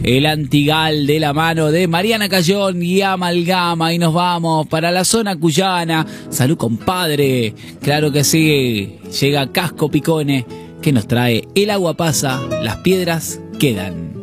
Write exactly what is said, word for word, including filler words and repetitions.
El Antigal de la mano de Mariana Cayón y Amalgama. Y nos vamos para la zona cuyana. Salud, compadre. Claro que sí. Llega Casco Picone, que nos trae El agua pasa, las piedras quedan.